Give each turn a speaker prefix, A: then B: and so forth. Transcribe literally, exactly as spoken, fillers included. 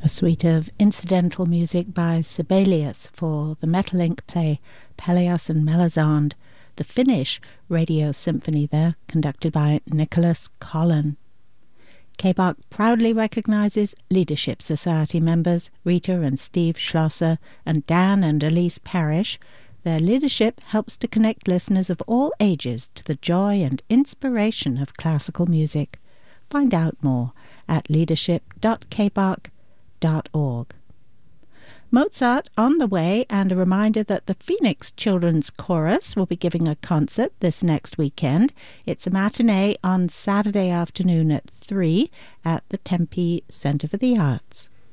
A: A suite of incidental music by Sibelius for the Metalink play Pelléas and Melisande, the Finnish radio symphony there, conducted by Nicholas Collin. K B O C proudly recognises Leadership Society members Rita and Steve Schlosser and Dan and Elise Parrish. Their leadership helps to connect listeners of all ages to the joy and inspiration of classical music. Find out more at leadership dot k b o c dot org. Mozart on the way, and a reminder that the Phoenix Children's Chorus will be giving a concert this next weekend. It's a matinee on Saturday afternoon at three at the Tempe Center for the Arts.